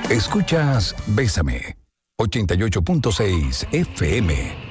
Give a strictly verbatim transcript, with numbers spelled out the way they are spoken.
Escuchas Bésame, ochenta y ocho punto seis F M.